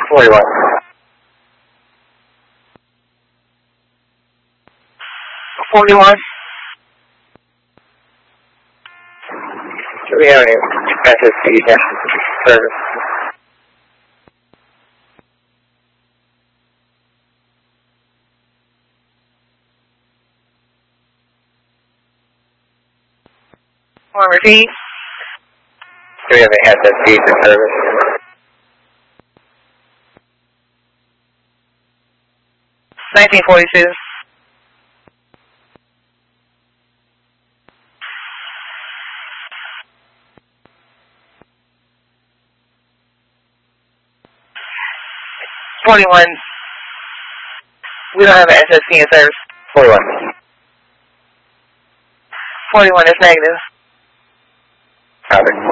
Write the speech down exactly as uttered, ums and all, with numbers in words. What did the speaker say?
forty-one. forty-one. Do we have any S S C service? One repeat. Do we have any S S C service? nineteen forty-two. forty-one. We don't have an S S C in service. forty-one. forty-one is negative. Copy.